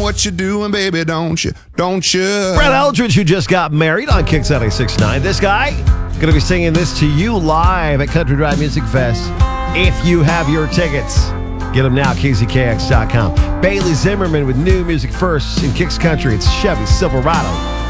what you're doing, baby, don't you? Don't you? Brad Eldridge, who just got married on Kix 96.9. This guy going to be singing this to you live at Country Drive Music Fest. If you have your tickets, get them now, KZKX.com. Bailey Zimmerman with new music first in Kix Country. It's Chevy Silverado.